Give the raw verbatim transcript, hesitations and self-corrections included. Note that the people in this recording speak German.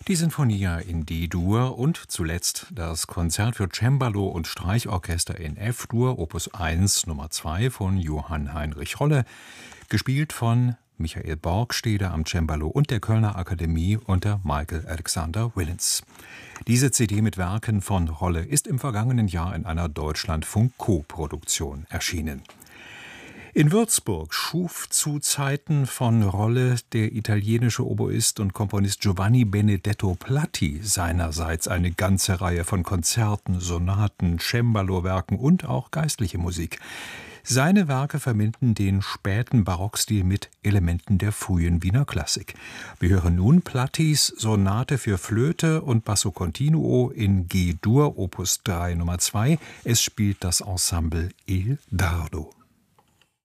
Die Sinfonia in D-Dur und zuletzt das Konzert für Cembalo und Streichorchester in F-Dur, Opus eins Nummer zwei von Johann Heinrich Rolle, gespielt von Michael Borgstede am Cembalo und der Kölner Akademie unter Michael Alexander Willens. Diese C D mit Werken von Rolle ist im vergangenen Jahr in einer Deutschlandfunk-Co-Produktion erschienen. In Würzburg schuf zu Zeiten von Rolle der italienische Oboist und Komponist Giovanni Benedetto Platti seinerseits eine ganze Reihe von Konzerten, Sonaten, Cembalo-Werken und auch geistliche Musik. Seine Werke verbinden den späten Barockstil mit Elementen der frühen Wiener Klassik. Wir hören nun Plattis Sonate für Flöte und Basso Continuo in G-Dur, Opus drei Nummer zwei. Es spielt das Ensemble Il Dardo.